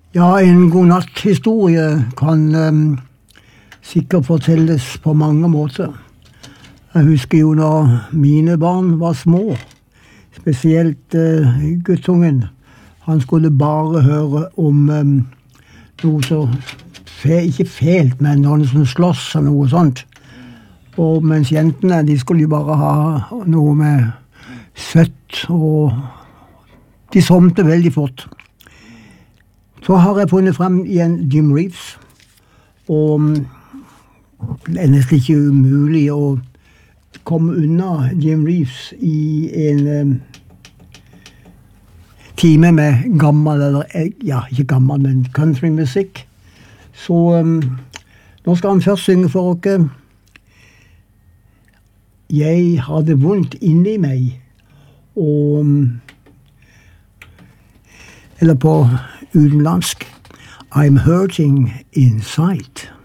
Ja, en godnatthistorie kan sikkert fortelles på mange måter. Jeg husker jo når mine barn var små, spesielt guttungen. Han skulle bare høre om noe så ikke fælt, men noen som slåss og noe sånt. Og mens jentene, de skulle jo bare ha noe med søtt, og de somte veldig fort. Så har jeg funnet frem igjen Jim Reeves, og det er nesten ikke umulig å komme unna Jim Reeves i en time med gammel, eller ja, ikke gammel, men countrymusikk. Så nå skal han først synge for dere. Jeg har det vondt inni meg, og eller på utenlandsk, I'm hurting inside.